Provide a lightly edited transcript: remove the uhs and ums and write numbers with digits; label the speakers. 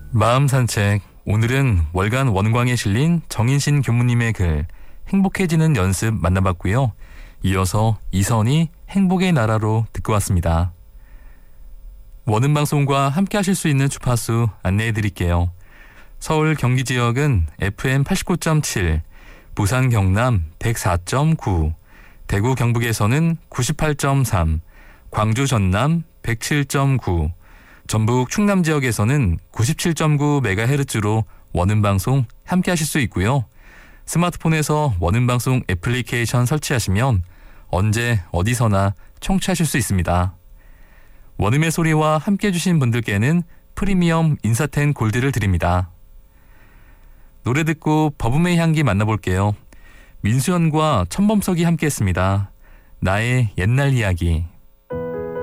Speaker 1: 마음 산책. 오늘은 월간 원광에 실린 정인신 교무님의 글 행복해지는 연습 만나봤고요. 이어서 이선희 행복의 나라로 듣고 왔습니다. 원음방송과 함께 하실 수 있는 주파수 안내해 드릴게요. 서울 경기 지역은 FM 89.7, 부산 경남 104.9, 대구 경북에서는 98.3, 광주 전남 107.9, 전북 충남 지역에서는 97.9MHz로 원음방송 함께 하실 수 있고요. 스마트폰에서 원음방송 애플리케이션 설치하시면 언제 어디서나 청취하실 수 있습니다. 원음의 소리와 함께 해주신 분들께는 프리미엄 인사텐 골드를 드립니다. 노래 듣고 버블의 향기 만나볼게요. 민수연과 천범석이 함께 했습니다. 나의 옛날 이야기.